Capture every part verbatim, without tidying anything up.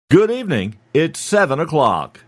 Good evening. It's seven o'clock.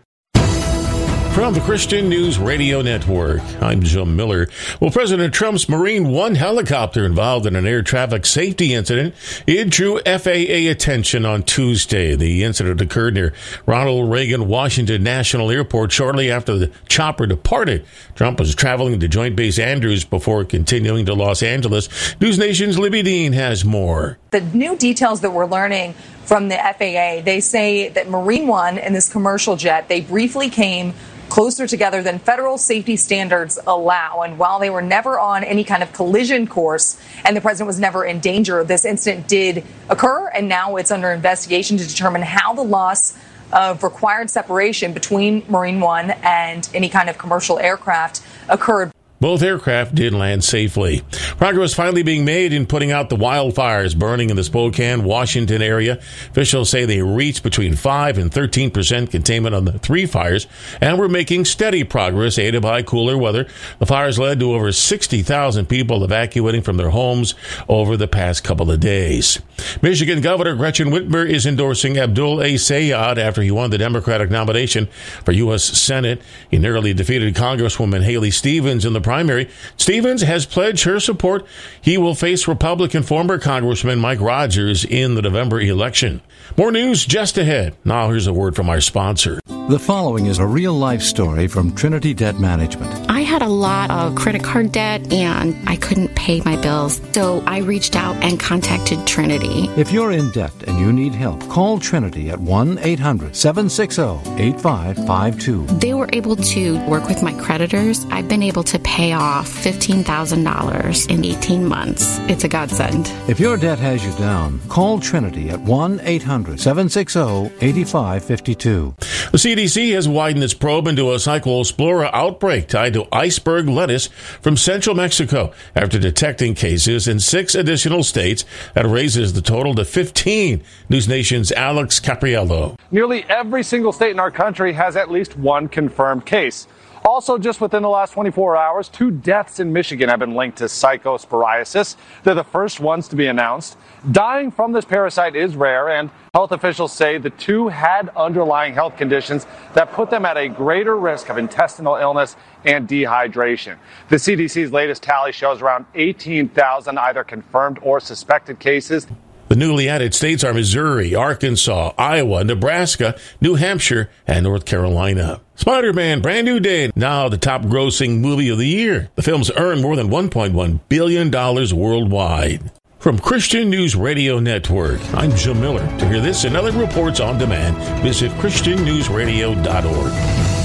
From the Christian News Radio Network, I'm Jim Miller. Well, President Trump's Marine One helicopter involved in an air traffic safety incident, it drew F A A attention on Tuesday. The incident occurred near Ronald Reagan Washington National Airport shortly after the chopper departed. Trump was traveling to Joint Base Andrews before continuing to Los Angeles. News Nation's Libby Dean has more. The new details that we're learning from the F A A, they say that Marine One and this commercial jet, they briefly came closer together than federal safety standards allow. And while they were never on any kind of collision course and the president was never in danger, this incident did occur, and now it's under investigation to determine how the loss of required separation between Marine One and any kind of commercial aircraft occurred. Both aircraft did land safely. Progress finally being made in putting out the wildfires burning in the Spokane, Washington area. Officials say they reached between five and thirteen percent containment on the three fires, and were making steady progress aided by cooler weather. The fires led to over sixty thousand people evacuating from their homes over the past couple of days. Michigan Governor Gretchen Whitmer is endorsing Abdul A. Sayad after he won the Democratic nomination for U S Senate. He narrowly defeated Congresswoman Haley Stevens in the primary. Stevens has pledged her support. He will face Republican former Congressman Mike Rogers in the November election. More news just ahead. Now here's a word from our sponsor. The following is a real-life story from Trinity Debt Management. I had a lot of credit card debt, and I couldn't pay my bills, so I reached out and contacted Trinity. If you're in debt and you need help, call Trinity at one eight hundred seven six zero eight five five two. They were able to work with my creditors. I've been able to pay off fifteen thousand dollars in eighteen months. It's a godsend. If your debt has you down, call Trinity at one eight hundred seven six zero eight five five two. The C D C has widened its probe into a Cyclospora outbreak tied to iceberg lettuce from central Mexico after detecting cases in six additional states. That raises the total to fifteen. News Nation's Alex Capriello. Nearly every single state in our country has at least one confirmed case. Also, just within the last twenty-four hours, two deaths in Michigan have been linked to Cyclosporiasis. They're the first ones to be announced. Dying from this parasite is rare, and health officials say the two had underlying health conditions that put them at a greater risk of intestinal illness and dehydration. The C D C's latest tally shows around eighteen thousand either confirmed or suspected cases. The newly added states are Missouri, Arkansas, Iowa, Nebraska, New Hampshire, and North Carolina. Spider-Man, Brand New Day, now the top-grossing movie of the year. The film's earned more than one point one billion dollars worldwide. From Christian News Radio Network, I'm Jim Miller. To hear this and other reports on demand, visit Christian News Radio dot org.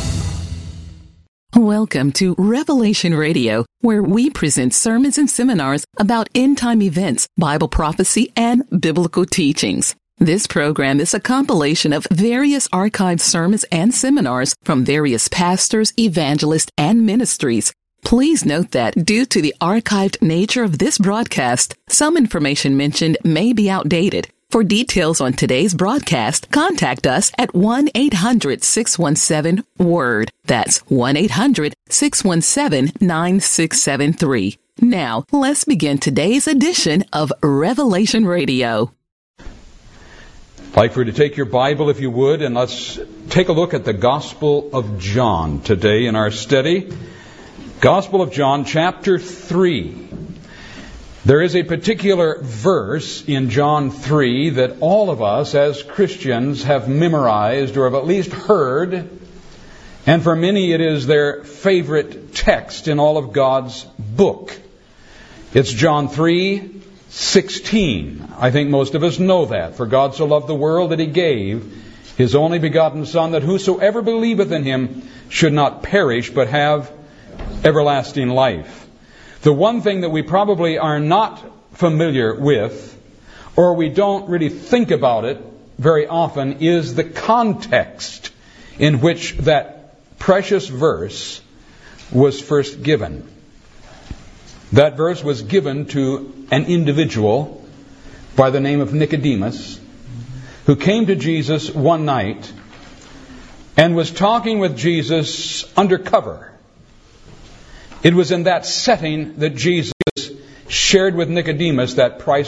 Welcome to Revelation Radio, where we present sermons and seminars about end-time events, Bible prophecy, and biblical teachings. This program is a compilation of various archived sermons and seminars from various pastors, evangelists, and ministries. Please note that due to the archived nature of this broadcast, some information mentioned may be outdated. For details on today's broadcast, contact us at one eight hundred six one seven WORD. That's one eight hundred six one seven nine six seven three. Now, let's begin today's edition of Revelation Radio. I'd like for you to take your Bible, if you would, and let's take a look at the Gospel of John today in our study. Gospel of John, chapter three. There is a particular verse in John three that all of us as Christians have memorized or have at least heard, and for many it is their favorite text in all of God's book. It's John three sixteen. I think most of us know that. For God so loved the world that He gave His only begotten Son, that whosoever believeth in Him should not perish but have everlasting life. The one thing that we probably are not familiar with, or we don't really think about it very often, is the context in which that precious verse was first given. That verse was given to an individual by the name of Nicodemus, who came to Jesus one night and was talking with Jesus undercover. It was in that setting that Jesus shared with Nicodemus that priceless